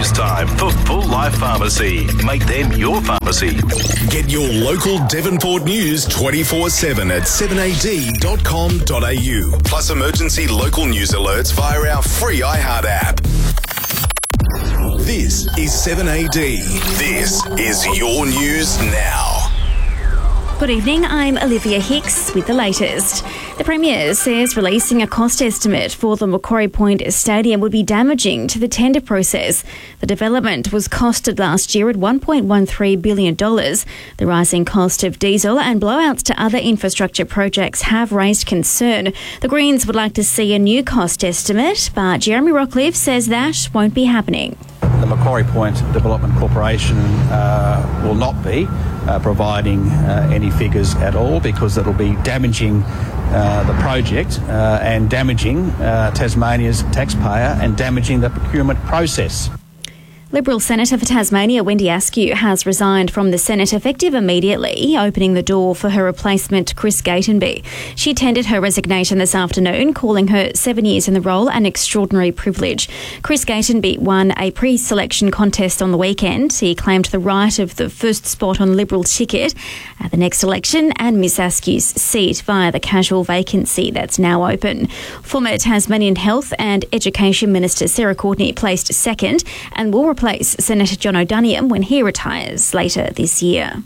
It's time for Full Life Pharmacy. Make them your pharmacy. Get your local Devonport news 24/7 at 7ad.com.au. Plus emergency local news alerts via our free iHeart app. This is 7AD. This is your news now. Good evening, I'm Olivia Hicks with the latest. The Premier says releasing a cost estimate for the Macquarie Point Stadium would be damaging to the tender process. The development was costed last year at $1.13 billion. The rising cost of diesel and blowouts to other infrastructure projects have raised concern. The Greens would like to see a new cost estimate, but Jeremy Rockcliffe says that won't be happening. The Macquarie Point Development Corporation will not be providing any figures at all, because it'll be damaging the project and damaging Tasmania's taxpayer and damaging the procurement process. Liberal Senator for Tasmania, Wendy Askew, has resigned from the Senate effective immediately, opening the door for her replacement, Chris Gatenby. She tendered her resignation this afternoon, calling her 7 years in the role an extraordinary privilege. Chris Gatenby won a pre-selection contest on the weekend. He claimed the right of the first spot on Liberal ticket at the next election and Miss Askew's seat via the casual vacancy that's now open. Former Tasmanian Health and Education Minister Sarah Courtenay placed second and will replace Senator John O'Doniam when he retires later this year.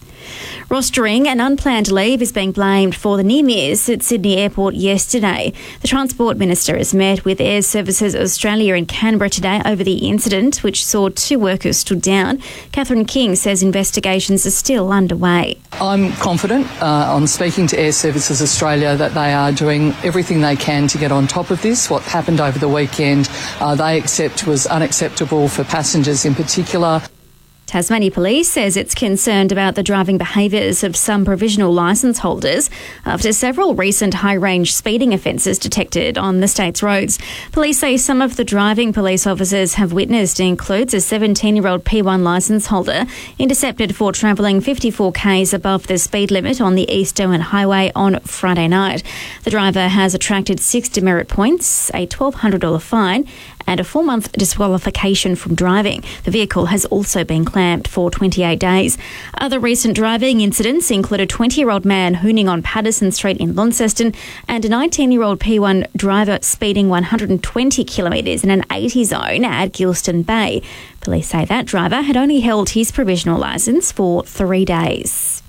Rostering an unplanned leave is being blamed for the near miss at Sydney Airport yesterday. The Transport Minister has met with Air Services Australia in Canberra today over the incident, which saw 2 workers stood down. Catherine King says investigations are still underway. I'm confident on speaking to Air Services Australia that they are doing everything they can to get on top of this. What happened over the weekend they accept was unacceptable for passengers in particular. Tasmania Police says it's concerned about the driving behaviours of some provisional licence holders after several recent high-range speeding offences detected on the state's roads. Police say some of the driving police officers have witnessed includes a 17-year-old P1 licence holder intercepted for travelling 54 k's above the speed limit on the East Derwent Highway on Friday night. The driver has attracted 6 demerit points, a $1,200 fine and a 4-month disqualification from driving. The vehicle has also been clamped for 28 days. Other recent driving incidents include a 20-year-old man hooning on Patterson Street in Launceston and a 19-year-old P1 driver speeding 120 kilometres in an 80 zone at Gilston Bay. Police say that driver had only held his provisional licence for 3 days.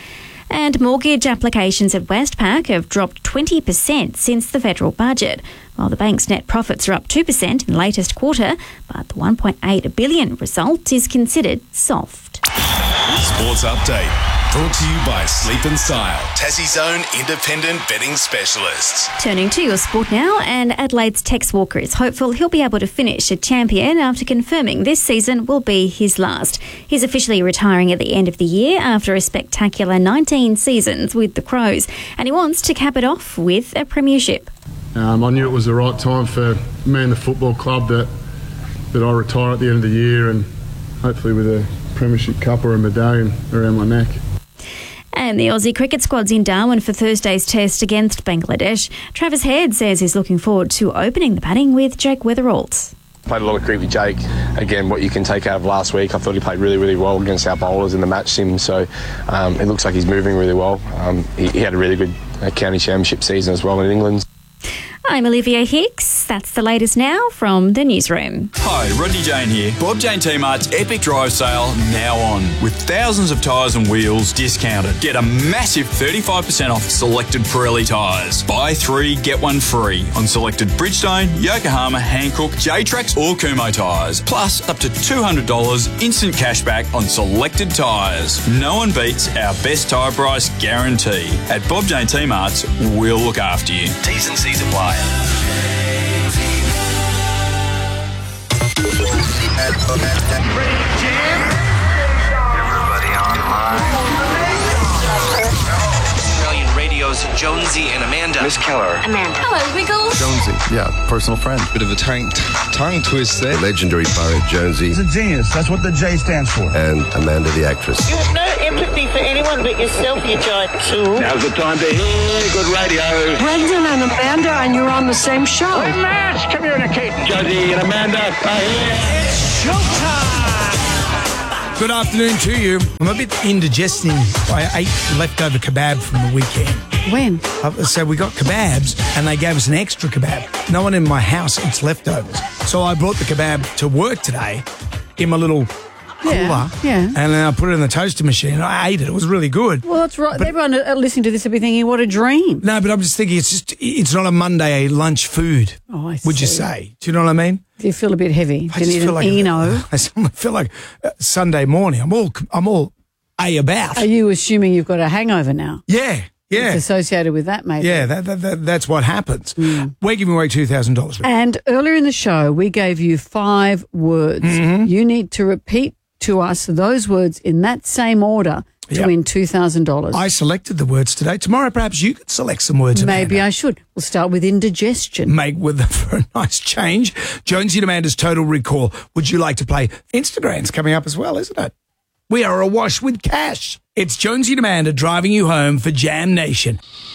And mortgage applications at Westpac have dropped 20% since the federal budget, while the bank's net profits are up 2% in the latest quarter, but the $1.8 billion result is considered soft. Sports Update. Brought to you by Sleep and Style, Tassie's own independent betting specialists. Turning to your sport now, and Adelaide's Tex Walker is hopeful he'll be able to finish a champion after confirming this season will be his last. He's officially retiring at the end of the year after a spectacular 19 seasons with the Crows, and he wants to cap it off with a premiership. I knew it was the right time for me and the football club that I retire at the end of the year, and hopefully with a premiership cup or a medallion around my neck. And the Aussie cricket squad's in Darwin for Thursday's test against Bangladesh. Travis Head says he's looking forward to opening the batting with Jake Weatherald. Played a lot of cricket with Jake. Again, what you can take out of last week, I thought he played really, really well against our bowlers in the match sim, so it looks like he's moving really well. He had a really good county championship season as well in England. I'm Olivia Hicks. That's the latest now from the newsroom. Hi, Rodney Jane here. Bob Jane T-Mart's Epic Drive Sale now on, with thousands of tyres and wheels discounted. Get a massive 35% off selected Pirelli tyres. Buy 3, get 1 free on selected Bridgestone, Yokohama, Hankook, J-Trax or Kumho tyres. Plus up to $200 instant cashback on selected tyres. No one beats our best tyre price guarantee. At Bob Jane T-Mart's, we'll look after you. T's and C's apply. Everybody online. Australian Radio's Jonesy and Amanda. Miss Keller. Amanda. Hello, Wiggles. Jonesy, yeah, personal friend. Bit of a tongue twist there. The legendary poet Jonesy. He's a genius. That's what the J stands for. And Amanda, the actress. You have no empathy for anyone but yourself, you giant tool. Now's the time to hear good radio. Brendan and Amanda, and you're on the same show. Let's communicate. Jonesy and Amanda are here. showtime! Good afternoon to you. I'm a bit indigesting. I ate leftover kebab from the weekend. When? So we got kebabs and they gave us an extra kebab. No one in my house eats leftovers. So I brought the kebab to work today in my little cooler. Yeah. And then I put it in the toaster machine. I ate it. It was really good. Well, that's right. But everyone listening to this will be thinking, what a dream. No, but I'm just thinking it's not a Monday lunch food. Oh, I see. Would you say? Do you know what I mean? Do you feel a bit heavy? I just feel like Eno? I feel like Sunday morning. I'm all about. Are you assuming you've got a hangover now? Yeah. Yeah. It's associated with that, maybe. Yeah, that's what happens. We're giving away $2,000. And earlier in the show, we gave you 5 words. You need to repeat to us those words in that same order to win $2,000. I selected the words today. Tomorrow, perhaps you could select some words. Maybe I should. We'll start with indigestion. Make with for a nice change. Jonesy and Amanda's Total Recall. Would you like to play? Instagram's coming up as well, isn't it? We are awash with cash. It's Jonesy and Amanda driving you home for Jam Nation.